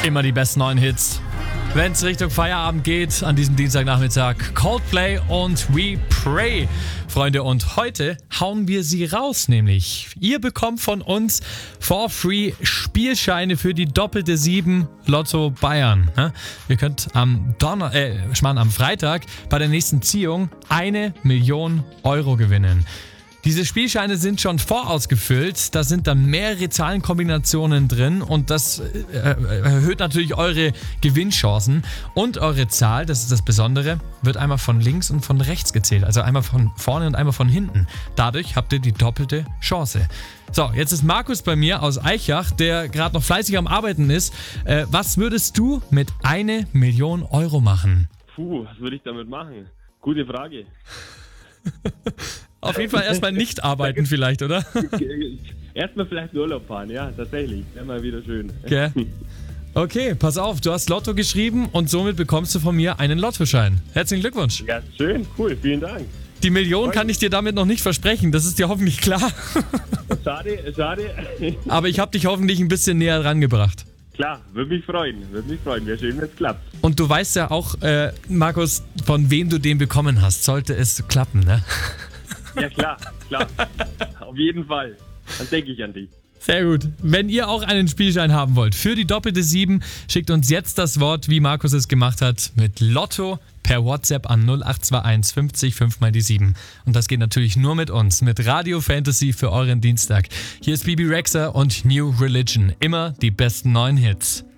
Immer die besten neuen Hits. Wenn es Richtung Feierabend geht, an diesem Dienstagnachmittag, Coldplay und We Pray. Freunde, und heute hauen wir sie raus, nämlich ihr bekommt von uns for free Spielscheine für die doppelte 7 Lotto Bayern. Ihr könnt am Freitag bei der nächsten Ziehung 1 Million Euro gewinnen. Diese Spielscheine sind schon vorausgefüllt, da sind dann mehrere Zahlenkombinationen drin und das erhöht natürlich eure Gewinnchancen. Und eure Zahl, das ist das Besondere, wird einmal von links und von rechts gezählt, also einmal von vorne und einmal von hinten. Dadurch habt ihr die doppelte Chance. So, jetzt ist Markus bei mir aus Aichach, der gerade noch fleißig am Arbeiten ist. Was würdest du mit 1 Million Euro machen? Was würde ich damit machen? Gute Frage. Auf jeden Fall erstmal nicht arbeiten vielleicht, oder? Erstmal vielleicht in Urlaub fahren, ja, tatsächlich. Wäre mal wieder schön. Okay, pass auf, du hast Lotto geschrieben und somit bekommst du von mir einen Lottoschein. Herzlichen Glückwunsch. Ja, schön, cool, vielen Dank. Die Million kann ich dir damit noch nicht versprechen, das ist dir hoffentlich klar. Schade. Aber ich habe dich hoffentlich ein bisschen näher rangebracht. Klar, würde mich freuen. Wäre schön, wenn es klappt. Und du weißt ja auch, Markus, von wem du den bekommen hast, sollte es klappen, ne? Ja, klar. Auf jeden Fall. Dann denke ich an dich. Sehr gut. Wenn ihr auch einen Spielschein haben wollt für die doppelte 7, schickt uns jetzt das Wort, wie Markus es gemacht hat, mit Lotto per WhatsApp an 0821 50 5 mal die 7. Und das geht natürlich nur mit uns, mit Radio Fantasy für euren Dienstag. Hier ist Bibi Rexha und New Religion. Immer die besten neuen Hits.